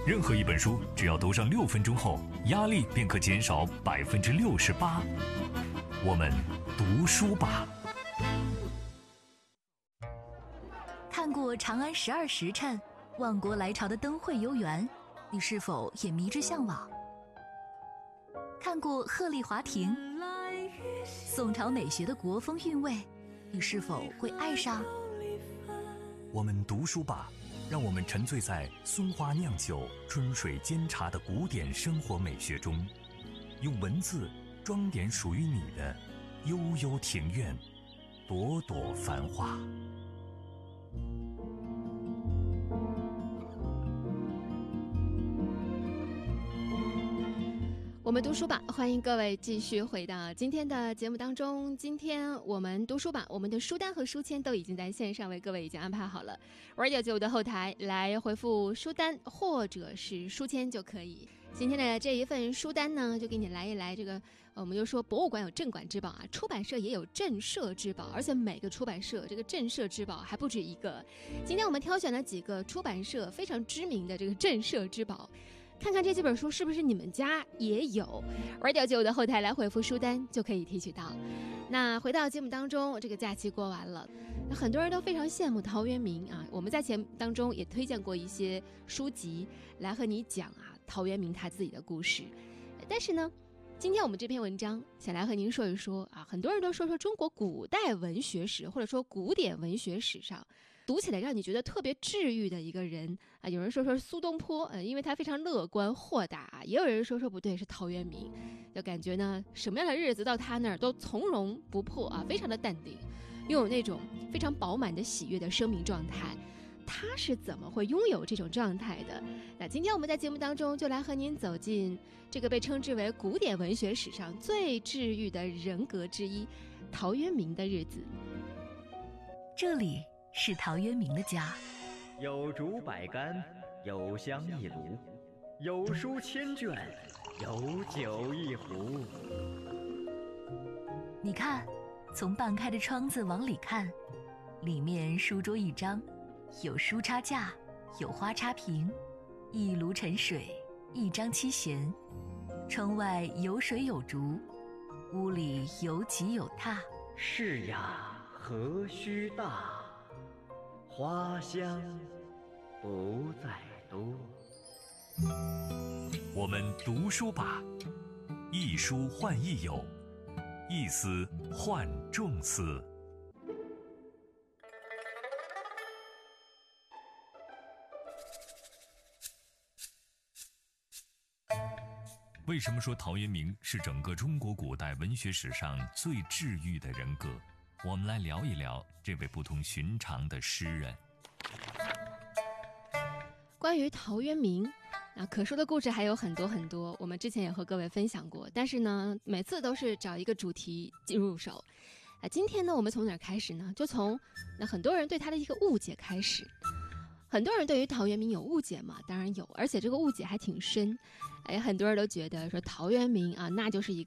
任何一本书只要读上6分钟后，压力便可减少68%。我们读书吧。 看过《长安12时辰》，万国来朝的灯会游园，你是否也迷之向往？看过鹤唳华亭，宋朝美学的国风韵味，你是否会爱上？ 我们读书吧，让我们沉醉在松花酿酒、春水煎茶的古典生活美学中，用文字装点属于你的悠悠庭院，朵朵繁华。 我们读书吧，欢迎各位继续回到今天的节目当中。今天我们读书吧，我们的书单和书签都已经在线上为各位已经安排好了。Radio9的后台来回复书单或者是书签就可以。今天的这一份书单呢，就给你来一来这个，我们就说博物馆有镇馆之宝啊，出版社也有镇社之宝，而且每个出版社这个镇社之宝还不止一个。今天我们挑选了几个出版社非常知名的这个镇社之宝。看看这几本书是不是你们家也有。Radio9的后台来回复书单就可以提取到。那回到节目当中，这个假期过完了，那很多人都非常羡慕陶渊明啊。我们在节目当中也推荐过一些书籍来和你讲啊陶渊明他自己的故事。但是呢，今天我们这篇文章想来和您说一说啊，很多人都说中国古代文学史或者说古典文学史上读起来让你觉得特别治愈的一个人啊，有人说苏东坡，因为他非常乐观豁达，也有人说不对，是陶渊明，就感觉呢什么样的日子到他那儿都从容不迫啊，非常的淡定，拥有那种非常饱满的喜悦的生命状态。他是怎么会拥有这种状态的？那今天我们在节目当中就来和您走进这个被称之为古典文学史上最治愈的人格之一——陶渊明的日子。 这里是陶渊明的家， 有竹百竿，有香一炉，有书千卷，有酒一壶。 你看，从半开的窗子往里看，里面书桌一张，有书插架，有花插屏，一炉沉水，一张七弦，窗外有水有竹，屋里有几有榻。 是呀，何须大，花香不在多。 我们读书吧，一书换一友，一思换众思。为什么说陶渊明是整个中国古代文学史上最治愈的人格？我们来聊一聊这位不同寻常的诗人。 关于陶渊明可说的故事还有很多很多，我们之前也和各位分享过，但是呢每次都是找一个主题进入手。今天呢我们从哪儿开始呢？就从很多人对他的一个误解开始。很多人对于陶渊明有误解嘛？当然有，而且这个误解还挺深。很多人都觉得说陶渊明啊，那就是一